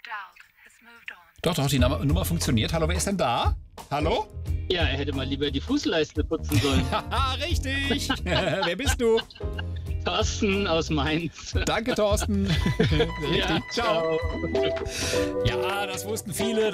Doch, die Nummer funktioniert. Hallo, wer ist denn da? Hallo? Ja, er hätte mal lieber die Fußleiste putzen sollen. Haha, richtig. Wer bist du? Thorsten aus Mainz. Danke, Thorsten. Richtig. Ja, Ciao. Ja, das wussten viele.